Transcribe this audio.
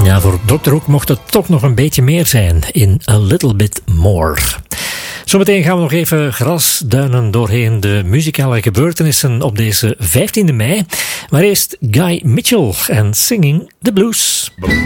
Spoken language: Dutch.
Ja, voor Dr. Hook mocht het toch nog een beetje meer zijn. In A Little Bit More. Zometeen gaan we nog even grasduinen doorheen de muzikale gebeurtenissen op deze 15e mei. Maar eerst Guy Mitchell en Singing the Blues.